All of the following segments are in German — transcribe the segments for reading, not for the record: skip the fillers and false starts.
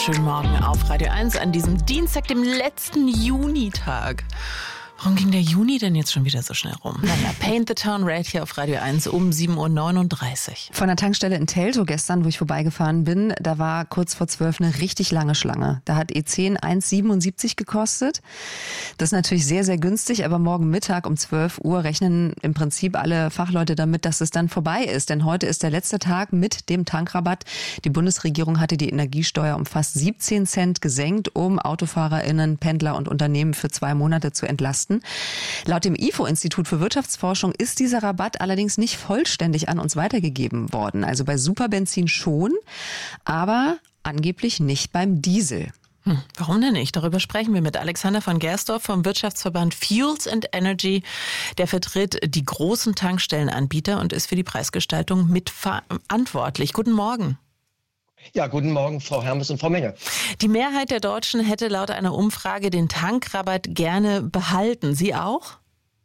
wunderschönen Morgen auf Radio 1 an diesem Dienstag, dem letzten Junitag. Warum ging der Juni denn jetzt schon wieder so schnell rum? Naja, Paint the Town Red hier auf Radio 1 um 7.39 Uhr. Von der Tankstelle in Teltow gestern, wo ich vorbeigefahren bin, da war kurz vor 12 eine richtig lange Schlange. Da hat E10 1,77 gekostet. Das ist natürlich sehr, sehr günstig, aber morgen Mittag um 12 Uhr rechnen im Prinzip alle Fachleute damit, dass es dann vorbei ist. Denn heute ist der letzte Tag mit dem Tankrabatt. Die Bundesregierung hatte die Energiesteuer um fast 17 Cent gesenkt, um AutofahrerInnen, Pendler und Unternehmen für 2 Monate zu entlasten. Laut dem IFO-Institut für Wirtschaftsforschung ist dieser Rabatt allerdings nicht vollständig an uns weitergegeben worden. Also bei Superbenzin schon, aber angeblich nicht beim Diesel. Warum denn nicht? Darüber sprechen wir mit Alexander von Gersdorf vom Wirtschaftsverband Fuels and Energy. Der vertritt die großen Tankstellenanbieter und ist für die Preisgestaltung mitverantwortlich. Guten Morgen. Ja, guten Morgen, Frau Hermes und Frau Menge. Die Mehrheit der Deutschen hätte laut einer Umfrage den Tankrabatt gerne behalten. Sie auch?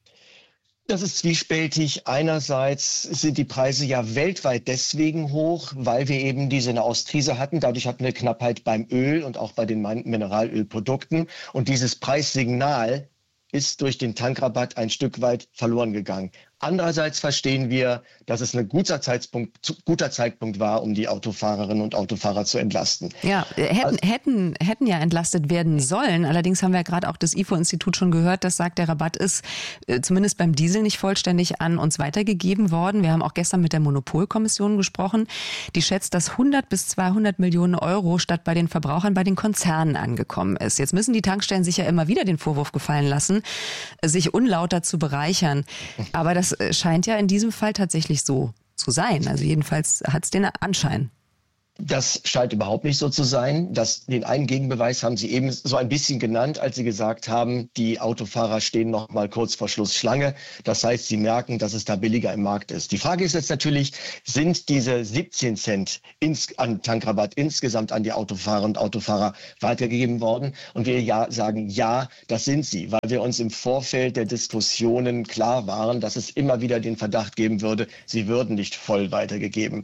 Das ist zwiespältig. Einerseits sind die Preise ja weltweit deswegen hoch, weil wir eben diese Nahostkrise hatten. Dadurch hatten wir Knappheit beim Öl und auch bei den Mineralölprodukten. Und dieses Preissignal ist durch den Tankrabatt ein Stück weit verloren gegangen. Andererseits verstehen wir, dass es ein guter Zeitpunkt war, um die Autofahrerinnen und Autofahrer zu entlasten. Ja, hätten ja entlastet werden sollen. Allerdings haben wir ja gerade auch das IFO-Institut schon gehört, das sagt, der Rabatt ist zumindest beim Diesel nicht vollständig an uns weitergegeben worden. Wir haben auch gestern mit der Monopolkommission gesprochen. Die schätzt, dass 100 bis 200 Millionen Euro statt bei den Verbrauchern bei den Konzernen angekommen ist. Jetzt müssen die Tankstellen sich ja immer wieder den Vorwurf gefallen lassen, sich unlauter zu bereichern. Aber das scheint ja in diesem Fall tatsächlich so zu sein. Also jedenfalls hat es den Anschein. Das scheint überhaupt nicht so zu sein. Den einen Gegenbeweis haben Sie eben so ein bisschen genannt, als Sie gesagt haben, die Autofahrer stehen noch mal kurz vor Schluss Schlange. Das heißt, sie merken, dass es da billiger im Markt ist. Die Frage ist jetzt natürlich, sind diese 17 Cent an Tankrabatt insgesamt an die Autofahrerinnen und Autofahrer weitergegeben worden? Und wir sagen, ja, das sind sie, weil wir uns im Vorfeld der Diskussionen klar waren, dass es immer wieder den Verdacht geben würde, sie würden nicht voll weitergegeben.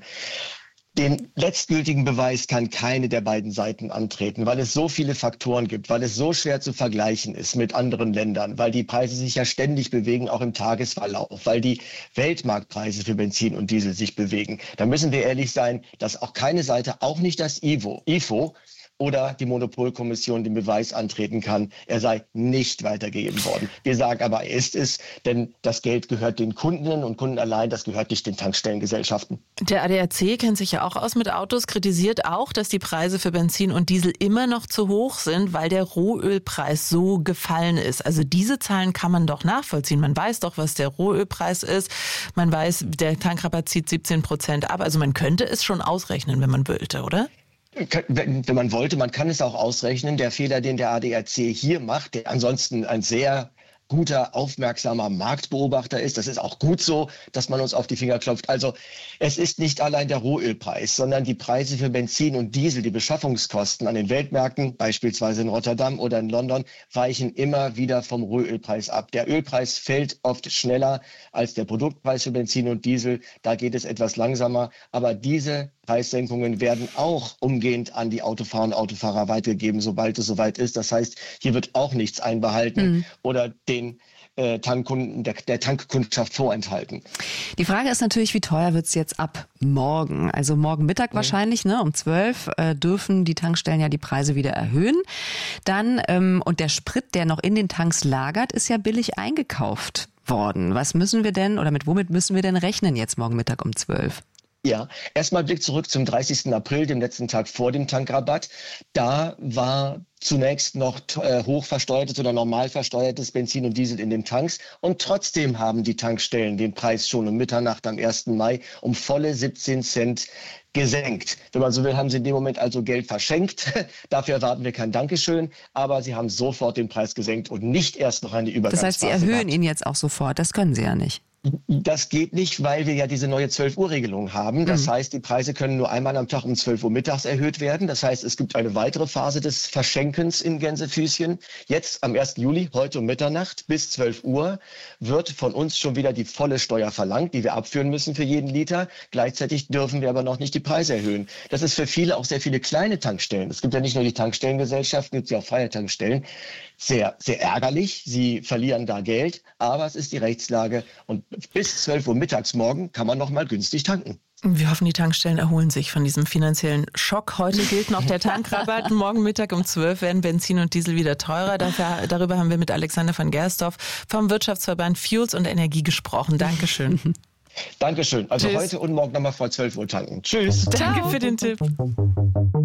Den letztgültigen Beweis kann keine der beiden Seiten antreten, weil es so viele Faktoren gibt, weil es so schwer zu vergleichen ist mit anderen Ländern, weil die Preise sich ja ständig bewegen, auch im Tagesverlauf, weil die Weltmarktpreise für Benzin und Diesel sich bewegen. Da müssen wir ehrlich sein, dass auch keine Seite, auch nicht das IFO oder die Monopolkommission den Beweis antreten kann, er sei nicht weitergegeben worden. Wir sagen aber, er ist es, denn das Geld gehört den Kundinnen und Kunden allein, das gehört nicht den Tankstellengesellschaften. Der ADAC kennt sich ja auch aus mit Autos, kritisiert auch, dass die Preise für Benzin und Diesel immer noch zu hoch sind, weil der Rohölpreis so gefallen ist. Also diese Zahlen kann man doch nachvollziehen. Man weiß doch, was der Rohölpreis ist. Man weiß, der Tankrabatt zieht 17% ab. Also man könnte es schon ausrechnen, wenn man wollte, oder? Wenn man wollte, man kann es auch ausrechnen. Der Fehler, den der ADAC hier macht, der ansonsten ein sehr guter, aufmerksamer Marktbeobachter ist. Das ist auch gut so, dass man uns auf die Finger klopft. Also es ist nicht allein der Rohölpreis, sondern die Preise für Benzin und Diesel, die Beschaffungskosten an den Weltmärkten, beispielsweise in Rotterdam oder in London, weichen immer wieder vom Rohölpreis ab. Der Ölpreis fällt oft schneller als der Produktpreis für Benzin und Diesel. Da geht es etwas langsamer. Aber diese Preissenkungen werden auch umgehend an die Autofahrer und Autofahrer weitergegeben, sobald es soweit ist. Das heißt, hier wird auch nichts einbehalten oder den Tankkunden, der Tankkundschaft vorenthalten. Die Frage ist natürlich, wie teuer wird es jetzt ab morgen? Also morgen Mittag wahrscheinlich, um 12 dürfen die Tankstellen ja die Preise wieder erhöhen. Dann, und der Sprit, der noch in den Tanks lagert, ist ja billig eingekauft worden. Was müssen wir denn oder womit müssen wir denn rechnen jetzt morgen Mittag um 12? Ja, erstmal Blick zurück zum 30. April, dem letzten Tag vor dem Tankrabatt. Da war zunächst noch hoch versteuertes oder normal versteuertes Benzin und Diesel in den Tanks. Und trotzdem haben die Tankstellen den Preis schon um Mitternacht am 1. Mai um volle 17 Cent gesenkt. Wenn man so will, haben sie in dem Moment also Geld verschenkt. Dafür erwarten wir kein Dankeschön. Aber sie haben sofort den Preis gesenkt und nicht erst noch eine Übergangsphase. Das heißt, sie erhöhen ihn jetzt auch sofort. Das können sie ja nicht. Das geht nicht, weil wir ja diese neue 12-Uhr-Regelung haben. Das heißt, die Preise können nur einmal am Tag um 12 Uhr mittags erhöht werden. Das heißt, es gibt eine weitere Phase des Tankens in Gänsefüßchen. Jetzt am 1. Juli, heute um Mitternacht bis 12 Uhr, wird von uns schon wieder die volle Steuer verlangt, die wir abführen müssen für jeden Liter. Gleichzeitig dürfen wir aber noch nicht die Preise erhöhen. Das ist für viele, auch sehr viele kleine Tankstellen. Es gibt ja nicht nur die Tankstellengesellschaften, es gibt ja auch freie Tankstellen. Sehr, sehr ärgerlich. Sie verlieren da Geld, aber es ist die Rechtslage. Und bis 12 Uhr mittags morgen kann man noch mal günstig tanken. Wir hoffen, die Tankstellen erholen sich von diesem finanziellen Schock. Heute gilt noch der Tankrabatt. Morgen Mittag um 12 werden Benzin und Diesel wieder teurer. Darüber haben wir mit Alexander van Gersdorf vom Wirtschaftsverband Fuels und Energie gesprochen. Dankeschön. Dankeschön. Also Tschüss. Heute und morgen nochmal vor 12 Uhr tanken. Tschüss. Danke für den Tipp.